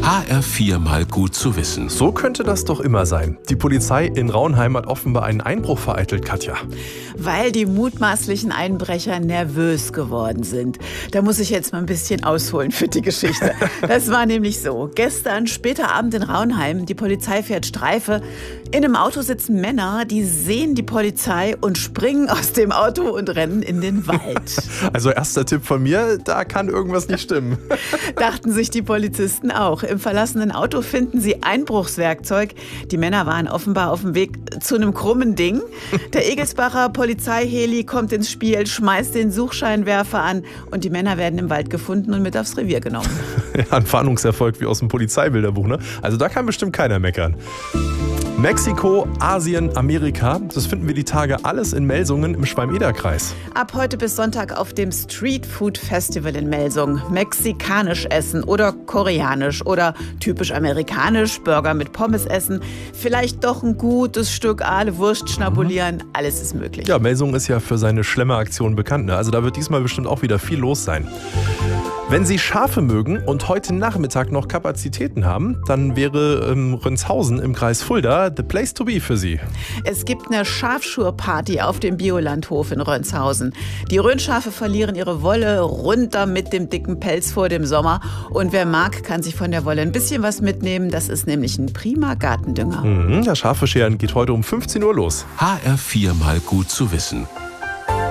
HR4 mal gut zu wissen. So könnte das doch immer sein. Die Polizei in Raunheim hat offenbar einen Einbruch vereitelt, Katja. Weil die mutmaßlichen Einbrecher nervös geworden sind. Da muss ich jetzt mal ein bisschen ausholen für die Geschichte. Das war nämlich so. Gestern, später Abend in Raunheim, die Polizei fährt Streife. In einem Auto sitzen Männer, die sehen die Polizei und springen aus dem Auto und rennen in den Wald. Also erster Tipp von mir, da kann irgendwas nicht stimmen. Dachten sich die Polizisten auch. Im verlassenen Auto finden sie Einbruchswerkzeug. Die Männer waren offenbar auf dem Weg zu einem krummen Ding. Der Egelsbacher Polizeiheli kommt ins Spiel, schmeißt den Suchscheinwerfer an und die Männer werden im Wald gefunden und mit aufs Revier genommen. Ja, ein Fahndungserfolg wie aus dem Polizeibilderbuch, ne? Also da kann bestimmt keiner meckern. Mexiko, Asien, Amerika, das finden wir die Tage alles in Melsungen im Schwalm-Eder-Kreis. Ab heute bis Sonntag auf dem Street Food Festival in Melsungen. Mexikanisch essen oder koreanisch oder typisch amerikanisch, Burger mit Pommes essen. Vielleicht doch ein gutes Stück Aale Wurst schnabulieren. Alles ist möglich. Ja, Melsungen ist ja für seine Schlemmeraktion bekannt, ne? Also da wird diesmal bestimmt auch wieder viel los sein. Wenn Sie Schafe mögen und heute Nachmittag noch Kapazitäten haben, dann wäre Rönshausen im Kreis Fulda the place to be für Sie. Es gibt eine Schafschurparty auf dem Biolandhof in Rönshausen. Die Rhönschafe verlieren ihre Wolle runter mit dem dicken Pelz vor dem Sommer. Und wer mag, kann sich von der Wolle ein bisschen was mitnehmen. Das ist nämlich ein prima Gartendünger. Das Schafescheren geht heute um 15 Uhr los. HR4 mal gut zu wissen.